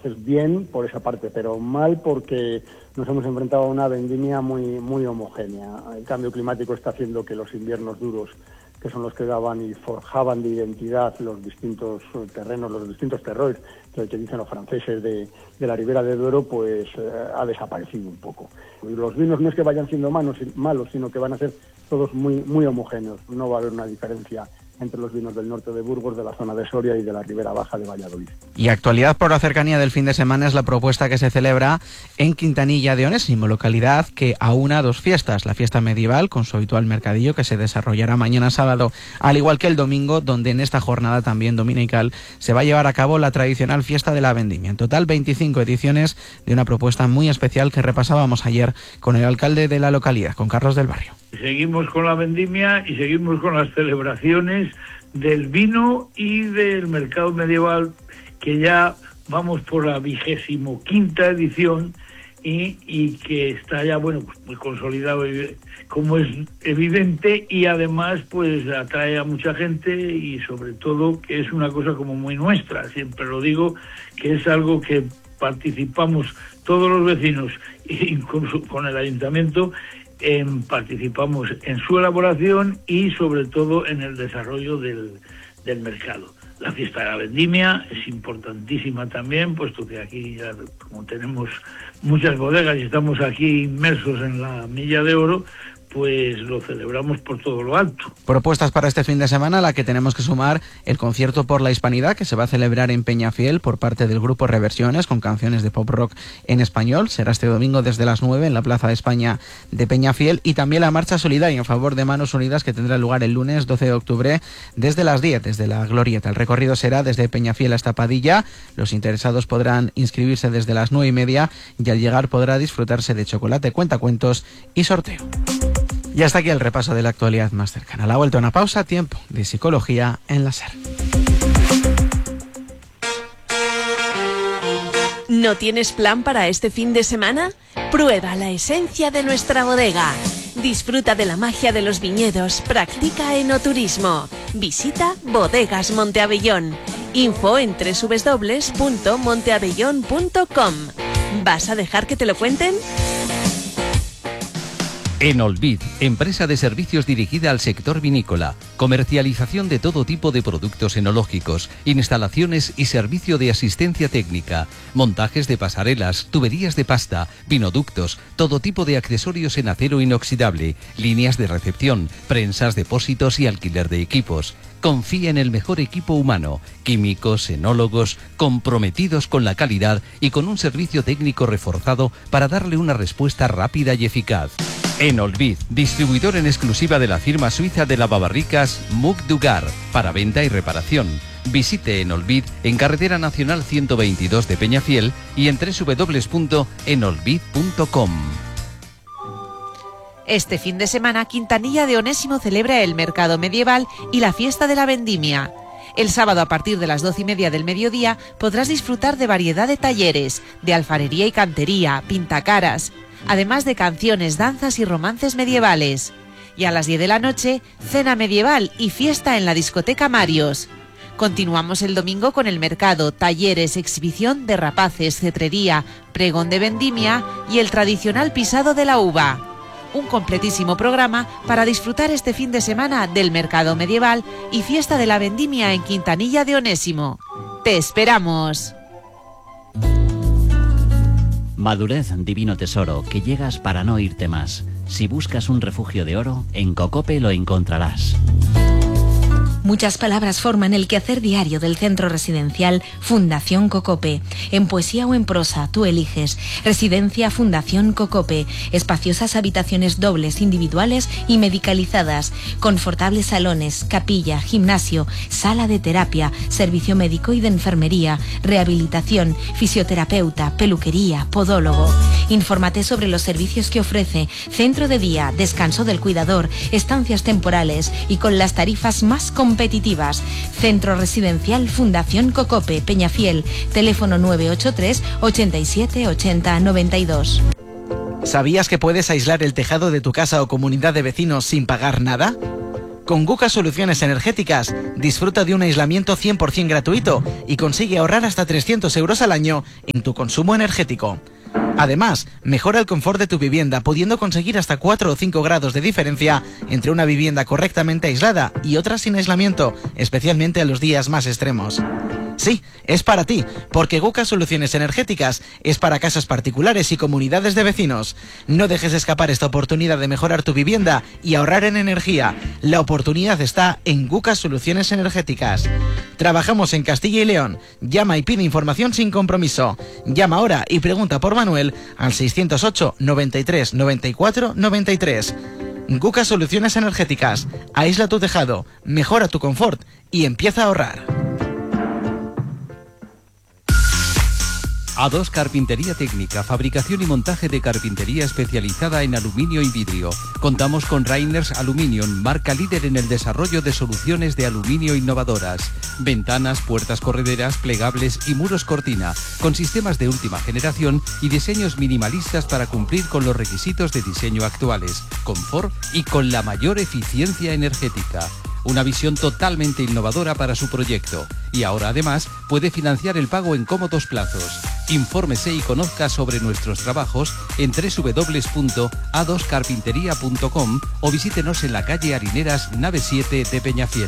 Entonces, bien por esa parte, pero mal porque nos hemos enfrentado a una vendimia muy homogénea. El cambio climático está haciendo que los inviernos duros, que son los que daban y forjaban de identidad los distintos terrenos, los distintos terroirs, que dicen los franceses de la Ribera del Duero, pues ha desaparecido un poco. Y los vinos no es que vayan siendo malos, sino que van a ser todos muy homogéneos. No va a haber una diferencia entre los vinos del norte de Burgos, de la zona de Soria y de la Ribera Baja de Valladolid. Y actualidad por la cercanía del fin de semana es la propuesta que se celebra en Quintanilla de Onésimo, localidad que aúna dos fiestas, la fiesta medieval con su habitual mercadillo que se desarrollará mañana sábado, al igual que el domingo, donde en esta jornada también dominical se va a llevar a cabo la tradicional fiesta de la vendimia. En total 25 ediciones de una propuesta muy especial que repasábamos ayer con el alcalde de la localidad, con Carlos del Barrio. Seguimos con la vendimia y seguimos con las celebraciones del vino y del mercado medieval, que ya vamos por la 25ª edición y que está ya, bueno, pues muy consolidado, como es evidente, y además pues atrae a mucha gente y sobre todo que es una cosa como muy nuestra. Siempre lo digo, que es algo que participamos todos los vecinos, incluso con el ayuntamiento, participamos en su elaboración y sobre todo en el desarrollo del mercado. La fiesta de la vendimia es importantísima también, puesto que aquí ya, como tenemos muchas bodegas y estamos aquí inmersos en la Milla de Oro, pues lo celebramos por todo lo alto. Propuestas para este fin de semana, a la que tenemos que sumar el concierto por la Hispanidad, que se va a celebrar en Peñafiel por parte del grupo Reversiones, con canciones de pop rock en español. Será este domingo desde las 9 en la Plaza de España de Peñafiel, y también la marcha solidaria en favor de Manos Unidas, que tendrá lugar el lunes 12 de octubre desde las 10, desde la Glorieta. El recorrido será desde Peñafiel hasta Padilla. Los interesados podrán inscribirse desde las 9:30 y al llegar podrá disfrutarse de chocolate, cuentacuentos y sorteo. Y hasta aquí el repaso de la actualidad más cercana. A la vuelta, una pausa, tiempo de psicología en la SER. ¿No tienes plan para este fin de semana? Prueba la esencia de nuestra bodega. Disfruta de la magia de los viñedos, practica enoturismo. Visita Bodegas Monteabellón. Info en www.monteabellón.com. ¿Vas a dejar que te lo cuenten? Enolvid, empresa de servicios dirigida al sector vinícola, comercialización de todo tipo de productos enológicos, instalaciones y servicio de asistencia técnica, montajes de pasarelas, tuberías de pasta, vinoductos, todo tipo de accesorios en acero inoxidable, líneas de recepción, prensas, depósitos y alquiler de equipos. Confía en el mejor equipo humano, químicos, enólogos, comprometidos con la calidad y con un servicio técnico reforzado para darle una respuesta rápida y eficaz. Enolvid, distribuidor en exclusiva de la firma suiza de lavabarricas Muc Dugar, para venta y reparación. Visite Enolvid en Carretera Nacional 122 de Peñafiel y en www.enolvid.com. Este fin de semana, Quintanilla de Onésimo celebra el mercado medieval y la fiesta de la vendimia. El sábado, a partir de las 12:30 del mediodía, podrás disfrutar de variedad de talleres, de alfarería y cantería, pintacaras, además de canciones, danzas y romances medievales. Y a las 10 de la noche, cena medieval y fiesta en la discoteca Marios. Continuamos el domingo con el mercado, talleres, exhibición de rapaces, cetrería, pregón de vendimia y el tradicional pisado de la uva. Un completísimo programa para disfrutar este fin de semana del mercado medieval y fiesta de la vendimia en Quintanilla de Onésimo. ¡Te esperamos! Madurez, divino tesoro, que llegas para no irte más. Si buscas un refugio de oro, en Cocope lo encontrarás. Muchas palabras forman el quehacer diario del centro residencial Fundación Cocope. En poesía o en prosa, tú eliges. Residencia Fundación Cocope. Espaciosas habitaciones dobles, individuales y medicalizadas. Confortables salones, capilla, gimnasio, sala de terapia, servicio médico y de enfermería, rehabilitación, fisioterapeuta, peluquería, podólogo. Infórmate sobre los servicios que ofrece. Centro de día, descanso del cuidador, estancias temporales y con las tarifas más competitivas. Centro Residencial Fundación Cocope, Peñafiel. Teléfono 983 87 80 92. ¿Sabías que puedes aislar el tejado de tu casa o comunidad de vecinos sin pagar nada? Con Guca Soluciones Energéticas disfruta de un aislamiento 100% gratuito y consigue ahorrar hasta 300 euros al año en tu consumo energético. Además, mejora el confort de tu vivienda, pudiendo conseguir hasta 4 o 5 grados de diferencia entre una vivienda correctamente aislada y otra sin aislamiento, especialmente en los días más extremos. Sí, es para ti, porque Guca Soluciones Energéticas es para casas particulares y comunidades de vecinos. No dejes escapar esta oportunidad de mejorar tu vivienda y ahorrar en energía. La oportunidad está en Guca Soluciones Energéticas. Trabajamos en Castilla y León. Llama y pide información sin compromiso. Llama ahora y pregunta por Manuel al 608 93 94 93. Guca Soluciones Energéticas. Aísla tu tejado, mejora tu confort y empieza a ahorrar. A2 Carpintería Técnica, fabricación y montaje de carpintería especializada en aluminio y vidrio. Contamos con Rainers Aluminium, marca líder en el desarrollo de soluciones de aluminio innovadoras. Ventanas, puertas correderas, plegables y muros cortina, con sistemas de última generación y diseños minimalistas para cumplir con los requisitos de diseño actuales, confort y con la mayor eficiencia energética. Una visión totalmente innovadora para su proyecto. Y ahora además puede financiar el pago en cómodos plazos. Infórmese y conozca sobre nuestros trabajos en www.a2carpinteria.com o visítenos en la calle Harineras, nave 7 de Peñafiel.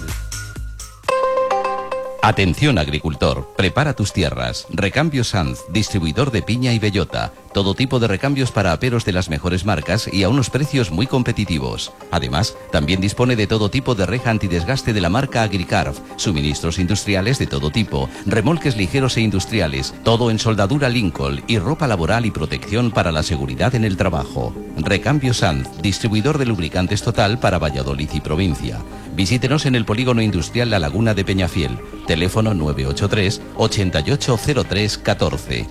Atención agricultor, prepara tus tierras. Recambio Sanz, distribuidor de piña y bellota. Todo tipo de recambios para aperos de las mejores marcas y a unos precios muy competitivos. Además, también dispone de todo tipo de reja antidesgaste de la marca Agricarf, suministros industriales de todo tipo, remolques ligeros e industriales, todo en soldadura Lincoln y ropa laboral y protección para la seguridad en el trabajo. Recambio Sanz, distribuidor de lubricantes total para Valladolid y provincia. Visítenos en el polígono industrial La Laguna de Peñafiel. Teléfono 983 880314.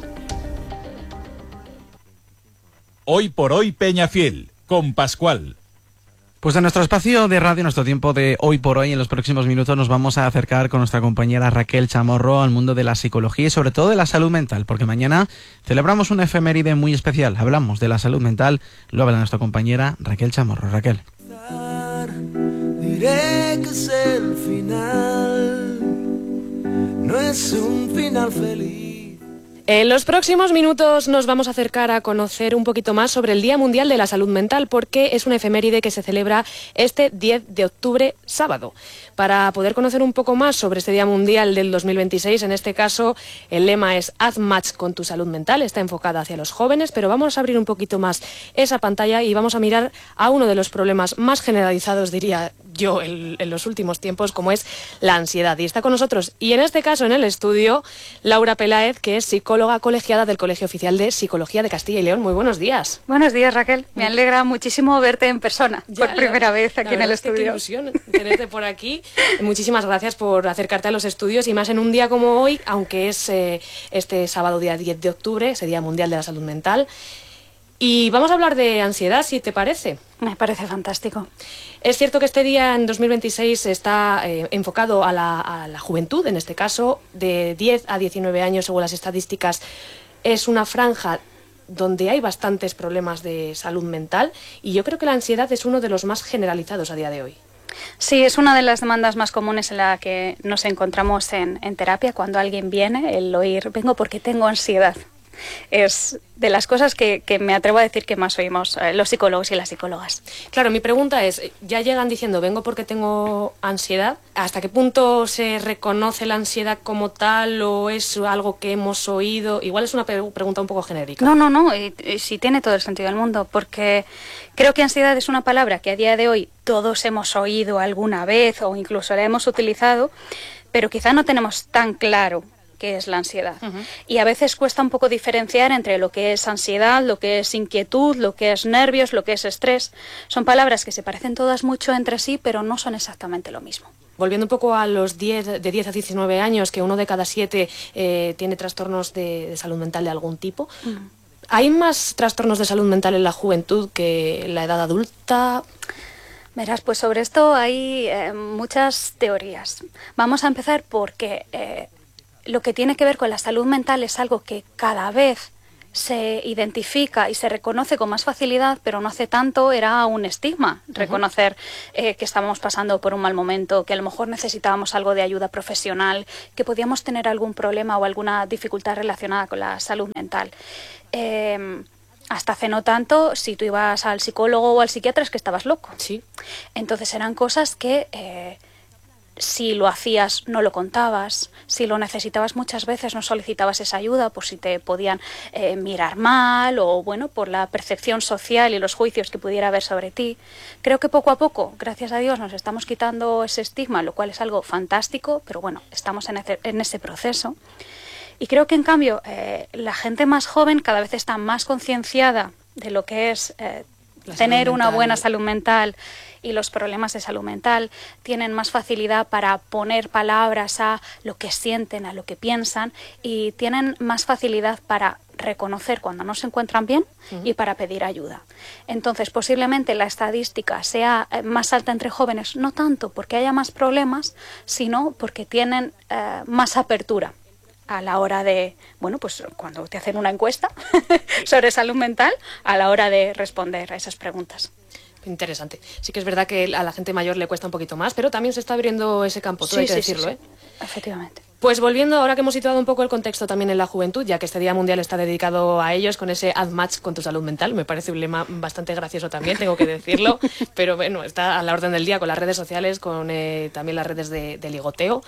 Hoy por hoy Peñafiel, con Pascual. Pues en nuestro espacio de radio, nuestro tiempo de hoy por hoy, en los próximos minutos nos vamos a acercar con nuestra compañera Raquel Chamorro al mundo de la psicología y sobre todo de la salud mental, porque mañana celebramos una efeméride muy especial. Hablamos de la salud mental, lo habla nuestra compañera Raquel Chamorro. Raquel. Diré que es el final, no es un final feliz. En los próximos minutos nos vamos a acercar a conocer un poquito más sobre el Día Mundial de la Salud Mental, porque es una efeméride que se celebra este 10 de octubre, sábado. Para poder conocer un poco más sobre este Día Mundial del 2026, en este caso el lema es Haz match con tu salud mental, está enfocada hacia los jóvenes, pero vamos a abrir un poquito más esa pantalla y vamos a mirar a uno de los problemas más generalizados, diría yo, en los últimos tiempos, como es la ansiedad. Y está con nosotros, y en este caso en el estudio, Laura Peláez, que es psicóloga colegiada del Colegio Oficial de Psicología de Castilla y León. Muy buenos días. Buenos días, Raquel. Me alegra muchísimo verte en persona, por primera vez aquí en el estudio. Qué ilusión tenerte por aquí. Muchísimas gracias por acercarte a los estudios, y más en un día como hoy, aunque es este sábado, día 10 de octubre, ese Día Mundial de la Salud Mental. Y vamos a hablar de ansiedad, si te parece. Me parece fantástico. Es cierto que este día en 2026 está enfocado a la juventud, en este caso, de 10 a 19 años, según las estadísticas. Es una franja donde hay bastantes problemas de salud mental, y yo creo que la ansiedad es uno de los más generalizados a día de hoy. Sí, es una de las demandas más comunes en la que nos encontramos en terapia, cuando alguien viene, el oír, vengo porque tengo ansiedad. Es de las cosas que me atrevo a decir que más oímos los psicólogos y las psicólogas. Claro, mi pregunta es, ya llegan diciendo vengo porque tengo ansiedad. ¿Hasta qué punto se reconoce la ansiedad como tal, o es algo que hemos oído? Igual es una pregunta un poco genérica. No, y sí tiene todo el sentido del mundo, porque creo que ansiedad es una palabra que a día de hoy todos hemos oído alguna vez o incluso la hemos utilizado, pero quizá no tenemos tan claro qué es la ansiedad. Y a veces cuesta un poco diferenciar entre lo que es ansiedad, lo que es inquietud, lo que es nervios, lo que es estrés. Son palabras que se parecen todas mucho entre sí, pero no son exactamente lo mismo. Volviendo un poco a los de 10 a 19 años, que 1 de cada 7 tiene trastornos de salud mental de algún tipo. ¿Hay más trastornos de salud mental en la juventud que en la edad adulta? Verás, pues sobre esto hay muchas teorías. Vamos a empezar porque lo que tiene que ver con la salud mental es algo que cada vez se identifica y se reconoce con más facilidad, pero no hace tanto era un estigma reconocer que estábamos pasando por un mal momento, que a lo mejor necesitábamos algo de ayuda profesional, que podíamos tener algún problema o alguna dificultad relacionada con la salud mental. Hasta hace no tanto, si tú ibas al psicólogo o al psiquiatra es que estabas loco. Sí. Entonces eran cosas que si lo hacías no lo contabas, si lo necesitabas muchas veces no solicitabas esa ayuda por si te podían mirar mal o bueno, por la percepción social y los juicios que pudiera haber sobre ti. Creo que poco a poco, gracias a Dios, nos estamos quitando ese estigma, lo cual es algo fantástico, pero bueno, estamos en ese proceso. Y creo que en cambio la gente más joven cada vez está más concienciada de lo que es tener una buena salud mental y los problemas de salud mental, tienen más facilidad para poner palabras a lo que sienten, a lo que piensan y tienen más facilidad para reconocer cuando no se encuentran bien y para pedir ayuda. Entonces, posiblemente la estadística sea más alta entre jóvenes, no tanto porque haya más problemas, sino porque tienen más apertura a la hora de, bueno, pues cuando te hacen una encuesta sobre salud mental, a la hora de responder a esas preguntas. Interesante. Sí que es verdad que a la gente mayor le cuesta un poquito más, pero también se está abriendo ese campo, todo hay que decirlo, sí. Efectivamente. Pues volviendo, ahora que hemos situado un poco el contexto también en la juventud, ya que este Día Mundial está dedicado a ellos, con ese Haz Match con tu salud mental, me parece un lema bastante gracioso también, tengo que decirlo, pero bueno, está a la orden del día con las redes sociales, con también las redes de ligoteo.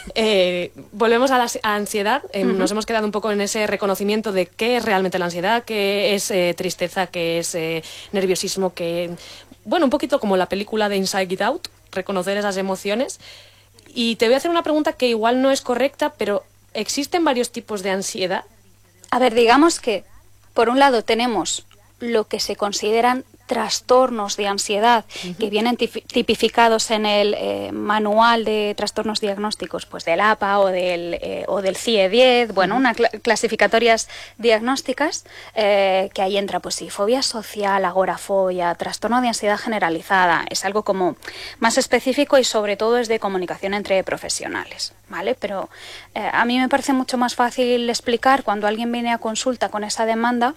Volvemos a la ansiedad, nos hemos quedado un poco en ese reconocimiento de qué es realmente la ansiedad, qué es tristeza, qué es nerviosismo, que, bueno, un poquito como la película de Inside Out, reconocer esas emociones. Y te voy a hacer una pregunta que igual no es correcta, pero ¿existen varios tipos de ansiedad? A ver, digamos que, por un lado, tenemos lo que se consideran trastornos de ansiedad que vienen tipificados en el manual de trastornos diagnósticos, pues del APA o del CIE-10, bueno, unas clasificatorias diagnósticas que ahí entra, pues sí, fobia social, agorafobia, trastorno de ansiedad generalizada, es algo como más específico y sobre todo es de comunicación entre profesionales, ¿vale? Pero a mí me parece mucho más fácil explicar cuando alguien viene a consulta con esa demanda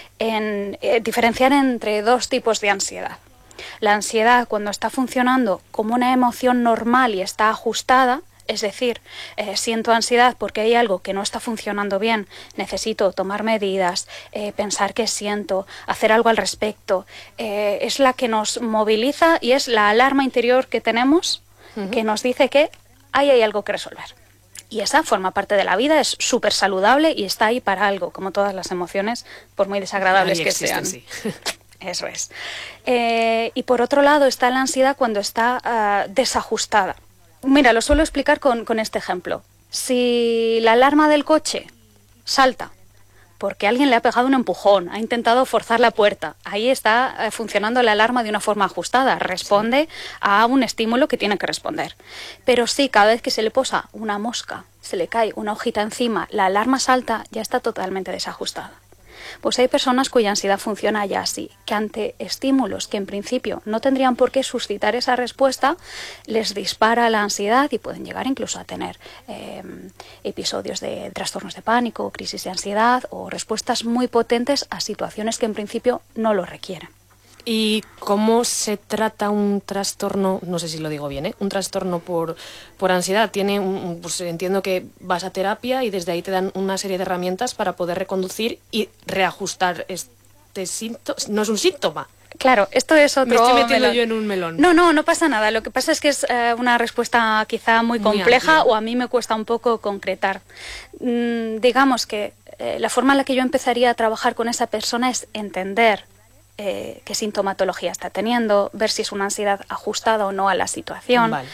en diferenciar entre dos tipos de ansiedad. La ansiedad cuando está funcionando como una emoción normal y está ajustada, es decir, siento ansiedad porque hay algo que no está funcionando bien, necesito tomar medidas, pensar qué siento, hacer algo al respecto, es la que nos moviliza y es la alarma interior que tenemos que nos dice que ahí hay algo que resolver. Y esa forma parte de la vida, es súper saludable y está ahí para algo, como todas las emociones, por muy desagradables que sean. Sí. Eso es. Y por otro lado está la ansiedad cuando está desajustada. Mira, lo suelo explicar con este ejemplo. Si la alarma del coche salta porque alguien le ha pegado un empujón, ha intentado forzar la puerta, ahí está funcionando la alarma de una forma ajustada, responde a un estímulo que tiene que responder. Pero sí, cada vez que se le posa una mosca, se le cae una hojita encima, la alarma salta, ya está totalmente desajustada. Pues hay personas cuya ansiedad funciona ya así, que ante estímulos que en principio no tendrían por qué suscitar esa respuesta, les dispara la ansiedad y pueden llegar incluso a tener episodios de trastornos de pánico, crisis de ansiedad o respuestas muy potentes a situaciones que en principio no lo requieren. ¿Y cómo se trata un trastorno, no sé si lo digo bien, un trastorno por ansiedad? Pues entiendo que vas a terapia y desde ahí te dan una serie de herramientas para poder reconducir y reajustar este síntoma. No es un síntoma. Claro, esto es otro... Me estoy metiendo yo en un melón. No pasa nada. Lo que pasa es que es una respuesta quizá muy compleja o a mí me cuesta un poco concretar. Digamos que la forma en la que yo empezaría a trabajar con esa persona es entender qué sintomatología está teniendo, ver si es una ansiedad ajustada o no a la situación, vale.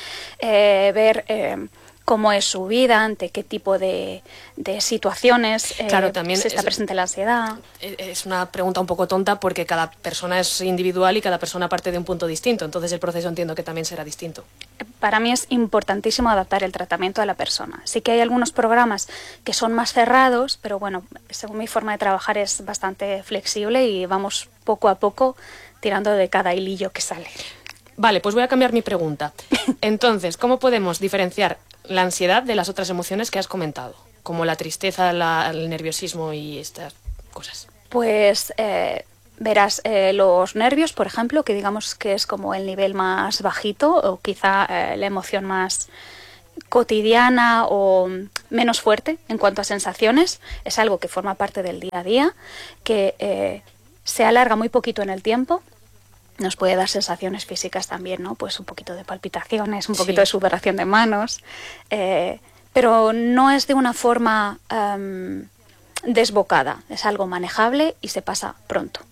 Ver cómo es su vida, ante qué tipo de situaciones claro, también se está presente la ansiedad. Es una pregunta un poco tonta porque cada persona es individual y cada persona parte de un punto distinto, entonces el proceso entiendo que también será distinto. Para mí es importantísimo adaptar el tratamiento a la persona. Sí que hay algunos programas que son más cerrados, pero bueno, según mi forma de trabajar es bastante flexible y vamos poco a poco tirando de cada hilillo que sale. Vale, pues voy a cambiar mi pregunta. Entonces, ¿cómo podemos diferenciar la ansiedad de las otras emociones que has comentado? Como la tristeza, el nerviosismo y estas cosas? Pues verás, los nervios, por ejemplo, que digamos que es como el nivel más bajito o quizá la emoción más cotidiana o menos fuerte en cuanto a sensaciones, es algo que forma parte del día a día, que se alarga muy poquito en el tiempo. Nos puede dar sensaciones físicas también, ¿no? Pues un poquito de palpitaciones, un poquito de sudoración de manos, pero no es de una forma desbocada, es algo manejable y se pasa pronto.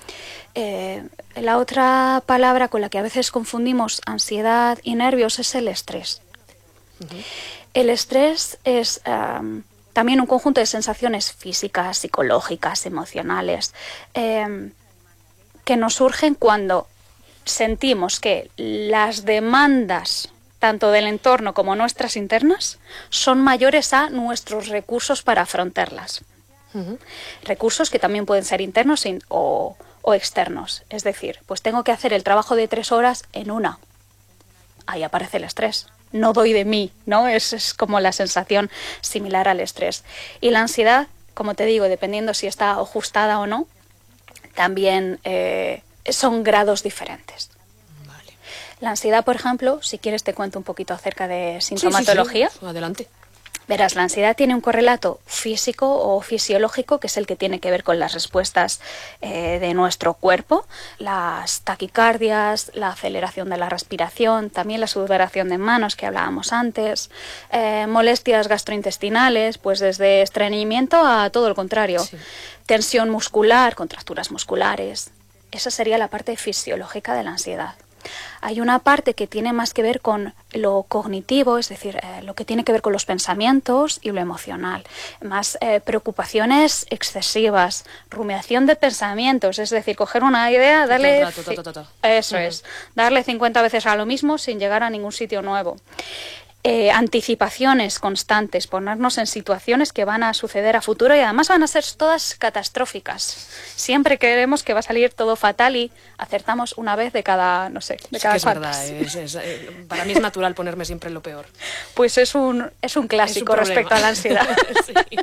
La otra palabra con la que a veces confundimos ansiedad y nervios es el estrés. El estrés es también un conjunto de sensaciones físicas, psicológicas, emocionales, que nos surgen cuando sentimos que las demandas tanto del entorno como nuestras internas son mayores a nuestros recursos para afrontarlas. Recursos que también pueden ser internos o externos. Es decir, pues tengo que hacer el trabajo de 3 horas en 1. Ahí aparece el estrés. No doy de mí, ¿no? Es como la sensación similar al estrés. Y la ansiedad, como te digo, dependiendo si está ajustada o no, también son grados diferentes. Vale. La ansiedad, por ejemplo, si quieres te cuento un poquito acerca de sintomatología. Sí. Adelante. Verás, la ansiedad tiene un correlato físico o fisiológico, que es el que tiene que ver con las respuestas de nuestro cuerpo, las taquicardias, la aceleración de la respiración, también la sudoración de manos que hablábamos antes, molestias gastrointestinales, pues desde estreñimiento a todo lo contrario, tensión muscular, contracturas musculares. Esa sería la parte fisiológica de la ansiedad. Hay una parte que tiene más que ver con lo cognitivo, es decir, lo que tiene que ver con los pensamientos y lo emocional. Más preocupaciones excesivas, rumiación de pensamientos, es decir, coger una idea, darle... Eso es, darle 50 veces a lo mismo sin llegar a ningún sitio nuevo. Anticipaciones constantes, ponernos en situaciones que van a suceder a futuro y además van a ser todas catastróficas. Siempre creemos que va a salir todo fatal y acertamos una vez de cada, no sé, de cada es verdad, para mí es natural ponerme siempre en lo peor. Pues es un clásico respecto a la ansiedad. Sí.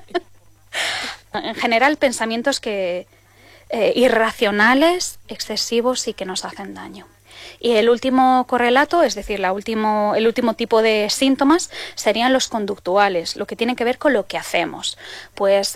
En general, pensamientos que irracionales, excesivos y que nos hacen daño. Y el último correlato, es decir, el último tipo de síntomas serían los conductuales, lo que tiene que ver con lo que hacemos. Pues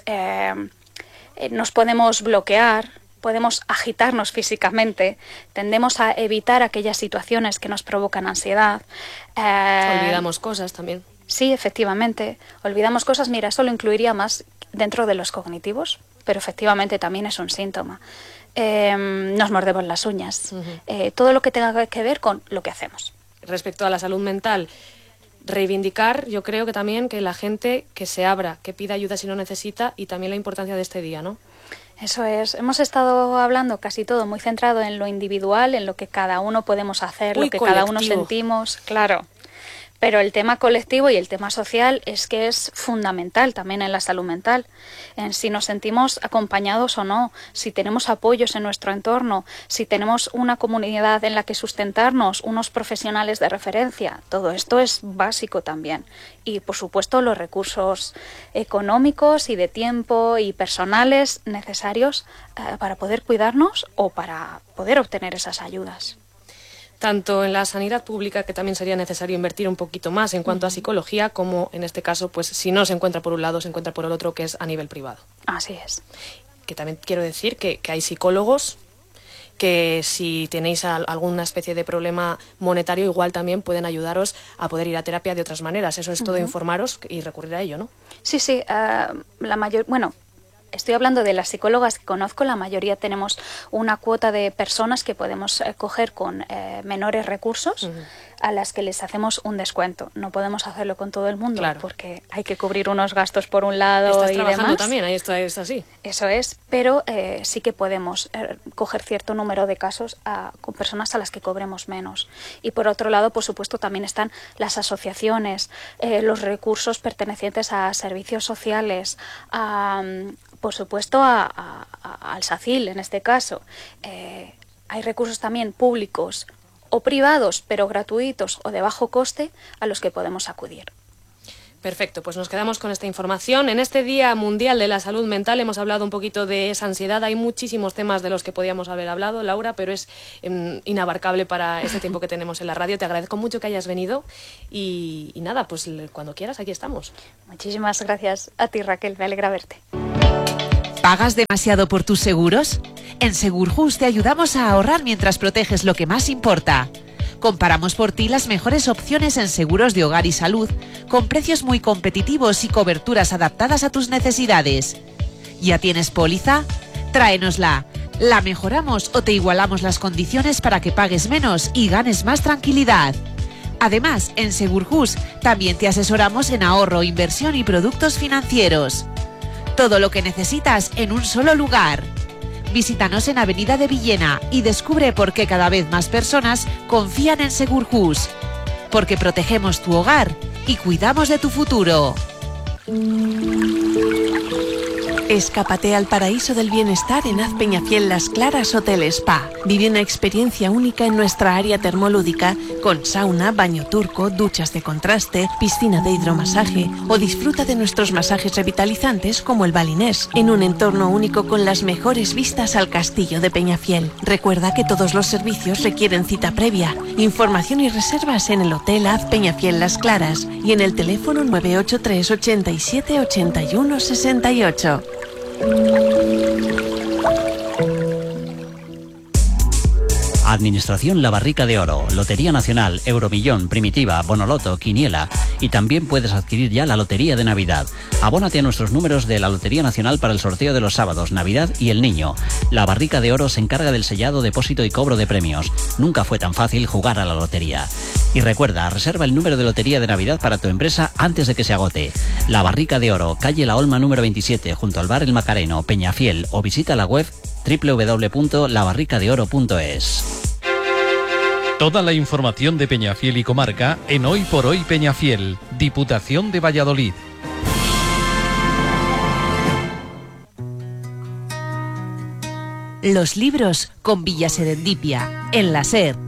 nos podemos bloquear, podemos agitarnos físicamente, tendemos a evitar aquellas situaciones que nos provocan ansiedad. Olvidamos cosas también. Sí, efectivamente, olvidamos cosas. Mira, eso lo incluiría más dentro de los cognitivos, pero efectivamente también es un síntoma. Nos mordemos las uñas, todo lo que tenga que ver con lo que hacemos. Respecto a la salud mental, reivindicar, yo creo que también que la gente que se abra, que pida ayuda si no necesita, y también la importancia de este día, ¿no? Eso es, hemos estado hablando casi todo muy centrado en lo individual, en lo que cada uno podemos hacer, lo que cada uno sentimos, claro. Pero el tema colectivo y el tema social es que es fundamental también en la salud mental, en si nos sentimos acompañados o no, si tenemos apoyos en nuestro entorno, si tenemos una comunidad en la que sustentarnos, unos profesionales de referencia. Todo esto es básico también. Y, por supuesto, los recursos económicos y de tiempo y personales necesarios para poder cuidarnos o para poder obtener esas ayudas. Tanto en la sanidad pública, que también sería necesario invertir un poquito más en cuanto a psicología, como en este caso, pues si no se encuentra por un lado, se encuentra por el otro, que es a nivel privado. Así es. Que también quiero decir que hay psicólogos que si tenéis alguna especie de problema monetario, igual también pueden ayudaros a poder ir a terapia de otras maneras. Eso es todo informaros y recurrir a ello, ¿no? Sí, estoy hablando de las psicólogas que conozco, la mayoría tenemos una cuota de personas que podemos coger con menores recursos, a las que les hacemos un descuento. No podemos hacerlo con todo el mundo, claro, porque hay que cubrir unos gastos por un lado. Estás y trabajando demás. También, ahí es así. Eso es, pero sí que podemos coger cierto número de casos con personas a las que cobremos menos. Y por otro lado, por supuesto, también están las asociaciones, los recursos pertenecientes a servicios sociales, por supuesto al SACIL en este caso. Hay recursos también públicos o privados, pero gratuitos o de bajo coste, a los que podemos acudir. Perfecto, pues nos quedamos con esta información. En este Día Mundial de la Salud Mental hemos hablado un poquito de esa ansiedad. Hay muchísimos temas de los que podíamos haber hablado, Laura, pero es inabarcable para este tiempo que tenemos en la radio. Te agradezco mucho que hayas venido y nada, pues cuando quieras, aquí estamos. Muchísimas gracias a ti, Raquel, me alegra verte. ¿Pagas demasiado por tus seguros? En Segurjus te ayudamos a ahorrar mientras proteges lo que más importa. Comparamos por ti las mejores opciones en seguros de hogar y salud, con precios muy competitivos y coberturas adaptadas a tus necesidades. ¿Ya tienes póliza? Tráenosla. La mejoramos o te igualamos las condiciones para que pagues menos y ganes más tranquilidad. Además, en Segurjus también te asesoramos en ahorro, inversión y productos financieros. Todo lo que necesitas en un solo lugar. Visítanos en Avenida de Villena y descubre por qué cada vez más personas confían en Segurjus. Porque protegemos tu hogar y cuidamos de tu futuro. Escápate al paraíso del bienestar en Haz Peñafiel Las Claras Hotel Spa. Vive una experiencia única en nuestra área termolúdica con sauna, baño turco, duchas de contraste, piscina de hidromasaje o disfruta de nuestros masajes revitalizantes como el balinés en un entorno único con las mejores vistas al castillo de Peñafiel. Recuerda que todos los servicios requieren cita previa. Información y reservas en el Hotel Haz Peñafiel Las Claras y en el teléfono 983 87 81 68. Administración La Barrica de Oro, Lotería Nacional, Euromillón, Primitiva, Bonoloto, Quiniela y también puedes adquirir ya la Lotería de Navidad. Abónate a nuestros números de la Lotería Nacional para el sorteo de los sábados, Navidad y el Niño. La Barrica de Oro se encarga del sellado, depósito y cobro de premios. Nunca fue tan fácil jugar a la lotería. Y recuerda, reserva el número de Lotería de Navidad para tu empresa antes de que se agote. La Barrica de Oro, calle La Olma número 27, junto al bar El Macareno, Peñafiel, o visita la web www.labarricadeoro.es. Toda la información de Peñafiel y comarca en Hoy por Hoy Peñafiel, Diputación de Valladolid. Los libros con Villa Serendipia, en la SER.